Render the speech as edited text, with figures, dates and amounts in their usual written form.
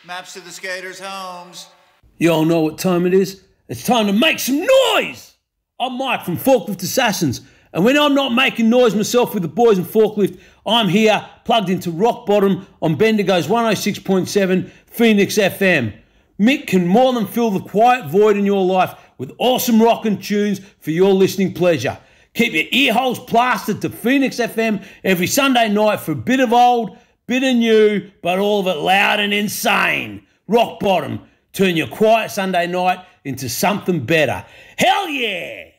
Maps to the skaters' homes. You all know what time it is. It's time to make some noise! I'm Mike from Forklift Assassins, and when I'm not making noise myself with the boys in Forklift, I'm here plugged into rock bottom on Bendigo's 106.7 Phoenix FM. Mick can more than fill the quiet void in your life with awesome rockin' tunes for your listening pleasure. Keep your ear holes plastered to Phoenix FM every Sunday night for a bit of old, bit of new, but all of it loud and insane. Rock bottom. Turn your quiet Sunday night into something better. Hell yeah!